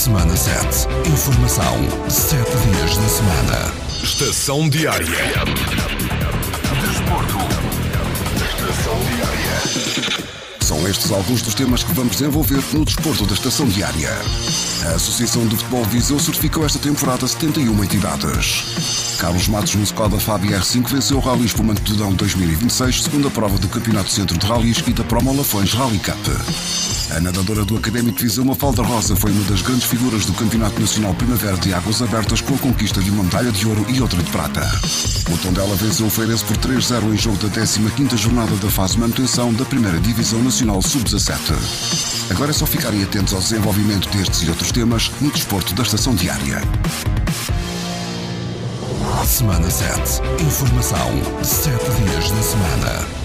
Semana 7. Informação 7 dias na semana. Estação Diária. Desporto. Estação Diária. São estes alguns dos temas que vamos desenvolver no Desporto da Estação Diária. A Associação de Futebol Viseu certificou esta temporada 71 entidades. Carlos Matos no Skoda Fábia R5 venceu o Rally Espumante de Dão 2026, segunda prova do Campeonato Centro de Rallys e da Promo Lafões Rally Cup. A nadadora do Académico de Viseu, Mafalda Rosa, foi uma das grandes figuras do Campeonato Nacional Primavera de Águas Abertas, com a conquista de uma medalha de ouro e outra de prata. O Tondela venceu o Feirense por 3-0 em jogo da 15ª jornada da fase de manutenção da Primeira Divisão Nacional Sub-17. Agora é só ficarem atentos ao desenvolvimento destes e outros temas no Desporto da Estação Diária. Semana 7. Informação 7 dias na semana.